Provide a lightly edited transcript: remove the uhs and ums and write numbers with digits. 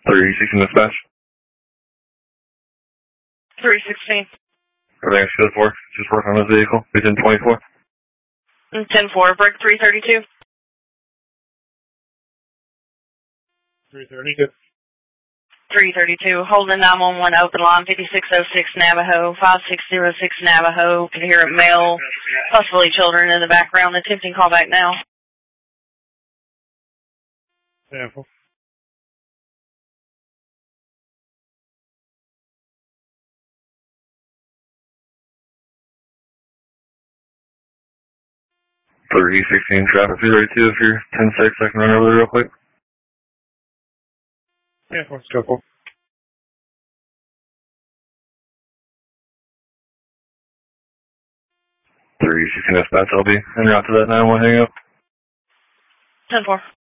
316 dispatch. 316. Everything's good for. Just working on this vehicle. Within 24. 10-4, break 332. 332. 332, holding 911, open line, 5606 Navajo, 5606 Navajo. Can hear a male, possibly children in the background, attempting callback now. Sample. Three 16 traffic 332. If you're 10-6, I can run over there real quick. Yeah, let's go for. Three 16 dispatch. I'll be en route to that 911 hang up. 10-4.